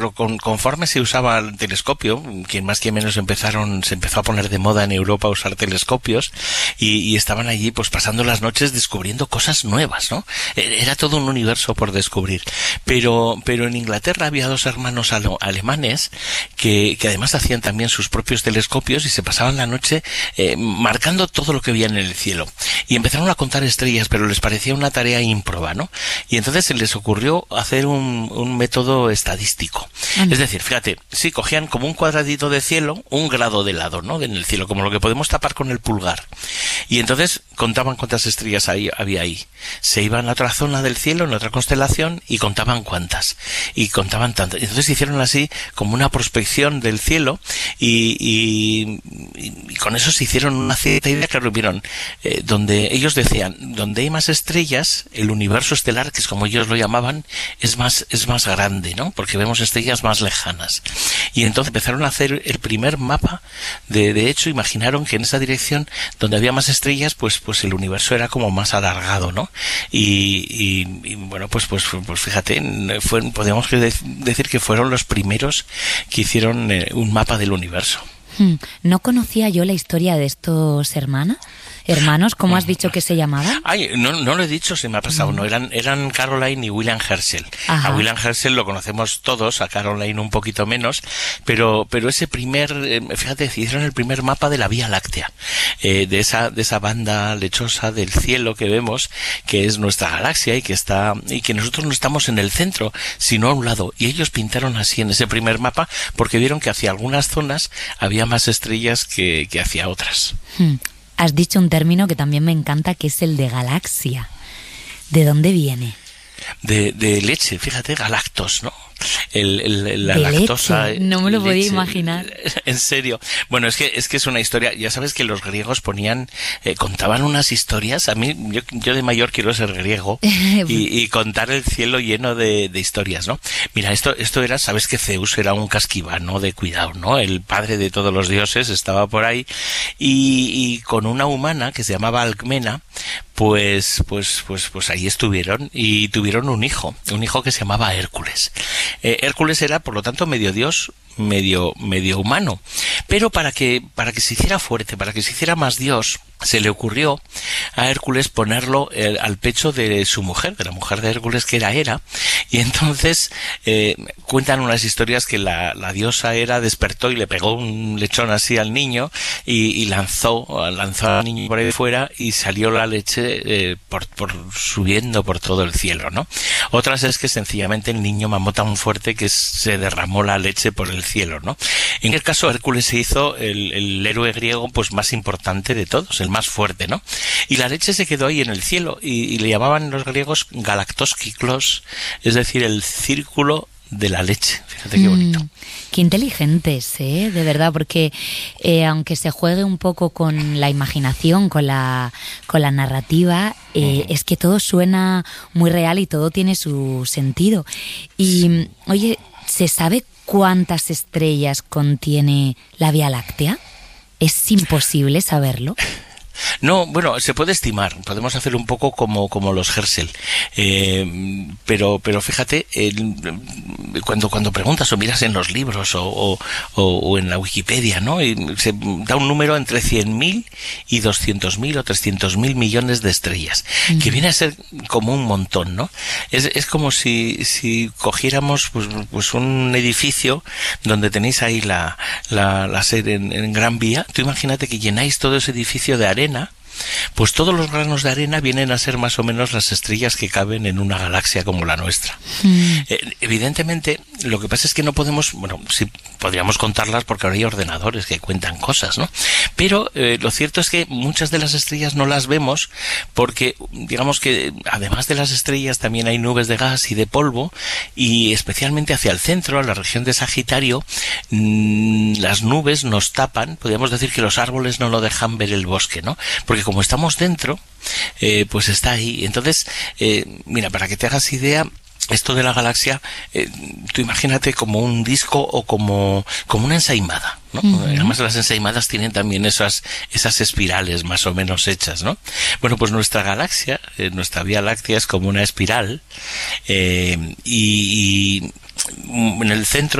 Pero conforme se usaba el telescopio, quien más quien menos se empezó a poner de moda en Europa usar telescopios y estaban allí pues pasando las noches descubriendo cosas nuevas, ¿no? Era todo un universo por descubrir. Pero en Inglaterra había dos hermanos alemanes que además hacían también sus propios telescopios y se pasaban la noche marcando todo lo que veían en el cielo. Y empezaron a contar estrellas, pero les parecía una tarea ímproba, ¿no? Y entonces se les ocurrió hacer un método estadístico. Es decir, fíjate, sí, cogían como un cuadradito de cielo, un grado de lado, ¿no? En el cielo, como lo que podemos tapar con el pulgar. Y entonces contaban cuántas estrellas había ahí. Se iban a otra zona del cielo, en otra constelación, y contaban cuántas. Y contaban tantas. Entonces hicieron así como una prospección del cielo y con eso se hicieron una cierta idea, claro, vieron, donde ellos decían, donde hay más estrellas, el universo estelar, que es como ellos lo llamaban, es más grande, ¿no? Porque vemos estrellas más lejanas. Y entonces empezaron a hacer el primer mapa. De hecho, imaginaron que en esa dirección, donde había más estrellas, pues el universo era como más alargado, ¿no? Y bueno, pues fíjate, podemos decir que fueron los primeros que hicieron un mapa del universo. No conocía yo la historia de estos hermanos, ¿cómo has dicho que se llamaban? Ay, no lo he dicho, se me ha pasado, no, eran Caroline y William Herschel. Ajá. A William Herschel lo conocemos todos, a Caroline un poquito menos, pero ese fíjate, hicieron el primer mapa de la Vía Láctea, de esa banda lechosa del cielo que vemos, que es nuestra galaxia y que nosotros no estamos en el centro, sino a un lado, y ellos pintaron así en ese primer mapa, porque vieron que hacia algunas zonas había más estrellas que hacia otras. Has dicho un término que también me encanta, que es el de galaxia. ¿De dónde viene? De leche, fíjate, galactos, ¿no? La de lactosa. Leche. No me lo podía imaginar. En serio. Bueno, es que es una historia. Ya sabes que los griegos contaban unas historias. A mí, yo de mayor quiero ser griego y contar el cielo lleno de historias, ¿no? Mira, esto era, sabes que Zeus era un casquivano de cuidado, ¿no? El padre de todos los dioses estaba por ahí y con una humana que se llamaba Alcmena, pues ahí estuvieron y tuvieron un hijo que se llamaba Hércules. Hércules era, por lo tanto, medio dios, medio humano. Pero para que se hiciera fuerte, para que se hiciera más dios, se le ocurrió a Hércules ponerlo al pecho de su mujer, de la mujer de Hércules, que era Hera, y entonces cuentan unas historias que la diosa Hera despertó y le pegó un lechón así al niño y lanzó al niño por ahí fuera y salió la leche subiendo por todo el cielo, ¿no? Otras es que sencillamente el niño mamó tan fuerte que se derramó la leche por el cielo, ¿no? En el caso, Hércules se hizo el héroe griego pues más importante de todos, el más fuerte, ¿no? Y la leche se quedó ahí en el cielo y le llamaban los griegos galactos kiklos, es decir, el círculo de la leche. Fíjate qué bonito. Qué inteligentes, de verdad, porque aunque se juegue un poco con la imaginación, con la narrativa, es que todo suena muy real y todo tiene su sentido. Y, oye, ¿se sabe cuántas estrellas contiene la Vía Láctea? ¿Es imposible saberlo? No, bueno, se puede estimar, podemos hacer un poco como los Herschel, pero fíjate, cuando preguntas o miras en los libros o en la Wikipedia, ¿no? Y se da un número entre 100.000 y 200.000 o 300.000 millones de estrellas, que viene a ser como un montón, ¿no? Es como si cogiéramos pues un edificio donde tenéis ahí la sede en Gran Vía. Tú imagínate que llenáis todo ese edificio de arena, pues todos los granos de arena vienen a ser más o menos las estrellas que caben en una galaxia como la nuestra. Evidentemente, lo que pasa es que no podemos, sí podríamos contarlas porque ahora hay ordenadores que cuentan cosas, ¿no? Pero lo cierto es que muchas de las estrellas no las vemos porque, digamos que además de las estrellas también hay nubes de gas y de polvo, y especialmente hacia el centro, a la región de Sagitario, las nubes nos tapan. Podríamos decir que los árboles no lo dejan ver el bosque, ¿no? Porque como estamos dentro, pues está ahí. Entonces, mira, para que te hagas idea, esto de la galaxia, tú imagínate como un disco o como una ensaimada, ¿no? Además las ensaimadas tienen también esas espirales más o menos hechas, ¿no? Bueno, pues nuestra galaxia, nuestra Vía Láctea es como una espiral, y en el centro